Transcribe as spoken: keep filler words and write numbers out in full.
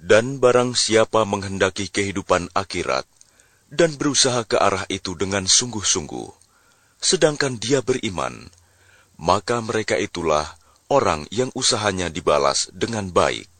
Dan barang siapa menghendaki kehidupan akhirat dan berusaha ke arah itu dengan sungguh-sungguh, sedangkan dia beriman, maka mereka itulah orang yang usahanya dibalas dengan baik.